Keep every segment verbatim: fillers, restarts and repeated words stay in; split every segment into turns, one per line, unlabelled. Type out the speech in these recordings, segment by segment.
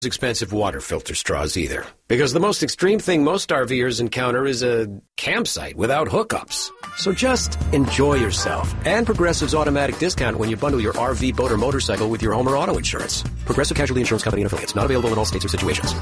expensive water filter straws either. Because the most extreme thing most RVers encounter is a campsite without hookups. So just enjoy yourself. And Progressive's automatic discount when you bundle your R V, boat, or motorcycle with your home or auto insurance. Progressive Casualty Insurance Company and affiliates. Not available in all states or situations.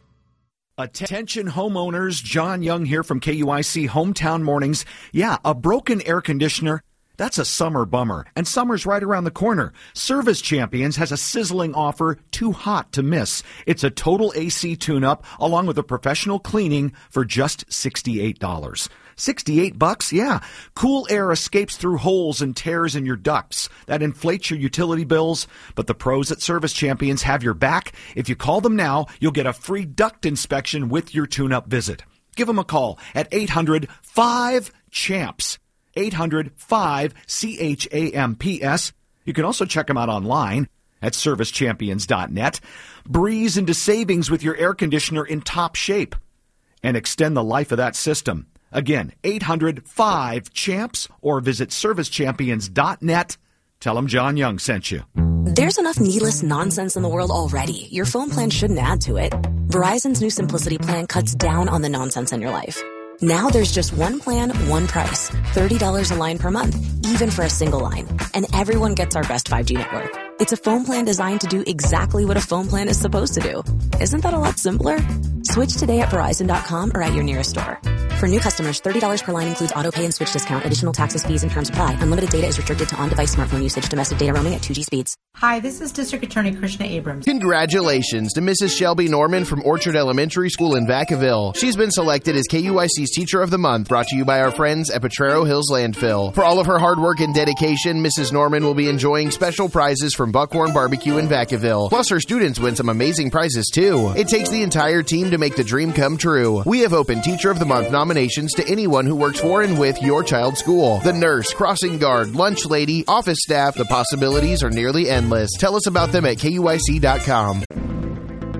Attention homeowners, John Young here from K U I C Hometown Mornings. Yeah, a broken air conditioner. That's a summer bummer, and summer's right around the corner. Service Champions has a sizzling offer too hot to miss. It's a total A C tune-up along with a professional cleaning for just sixty-eight dollars. sixty-eight bucks? Yeah. Cool air escapes through holes and tears in your ducts. That inflates your utility bills, but the pros at Service Champions have your back. If you call them now, you'll get a free duct inspection with your tune-up visit. Give them a call at eight hundred five champs. eight hundred five C H A M P S. You can also check them out online at service champions dot net. Breeze into savings with your air conditioner in top shape and extend the life of that system. Again, eight hundred five champs or visit service champions dot net. Tell them John Young sent you.
There's enough needless nonsense in the world already. Your phone plan shouldn't add to it. Verizon's new Simplicity plan cuts down on the nonsense in your life. Now there's just one plan, one price. thirty dollars a line per month, even for a single line. And everyone gets our best five G network. It's a phone plan designed to do exactly what a phone plan is supposed to do. Isn't that a lot simpler? Switch today at Verizon dot com or at your nearest store. For new customers, thirty dollars per line includes auto pay and switch discount. Additional taxes, fees, and terms apply. Unlimited data is restricted to on-device smartphone usage. Domestic data roaming at two G speeds.
Hi, this is District Attorney Krishna Abrams.
Congratulations to Missus Shelby Norman from Orchard Elementary School in Vacaville. She's been selected as K U I C's Teacher of the Month, brought to you by our friends at Potrero Hills Landfill. For all of her hard work and dedication, Missus Norman will be enjoying special prizes from Buckhorn Barbecue in Vacaville. Plus, her students win some amazing prizes, too. It takes the entire team to make the dream come true. We have opened Teacher of the Month nominations to anyone who works for and with your child's school. The nurse, crossing guard, lunch lady, office staff, the possibilities are nearly endless. Tell us about them at K U I C dot com.